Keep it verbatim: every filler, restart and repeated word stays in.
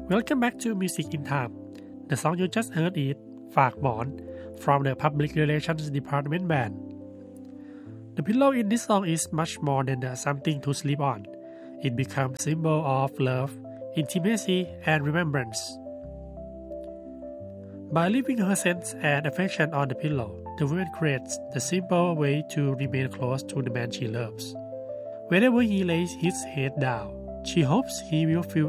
Welcome back to Music in Time. The song you just heard is ฝากหมอน from the Public Relations Department Band. The pillow in this song is much more than something to sleep on. It becomes a symbol of love, intimacy, and remembrance. By leaving her scent and affection on the pillow, the woman creates the simple way to remain close to the man she loves. Whenever he lays his head down, she hopes he will feel